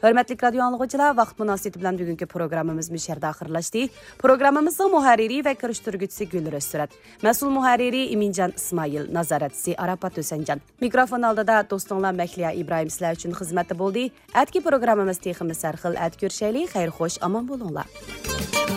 Hörmətli radio anlıqçılar, vaxt münasibəti bilan bugünkü proqramımız müşərdə axırlaşdı. Proqramımızın mühərriri və kirişdirgüçüsü Gülür Özsürət. Məsul mühərriri İmincan İsmail, nazarətçisi Arapat Ösəncan. Mikrofon aldıda dostunlar Məkliyə İbrahim sizlər üçün xidmətdə boldu. Ətki proqramımız teximiz sərxil ət görüşəyli, xeyir xoş, aman bolunlar.